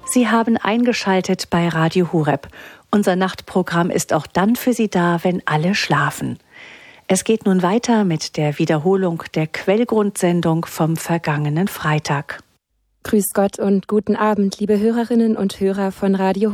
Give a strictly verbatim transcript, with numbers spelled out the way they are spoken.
Sie haben eingeschaltet bei Radio Horeb. Unser Nachtprogramm ist auch dann für Sie da, wenn alle schlafen. Es geht nun weiter mit der Wiederholung der Quellgrundsendung vom vergangenen Freitag. Grüß Gott und guten Abend, liebe Hörerinnen und Hörer von Radio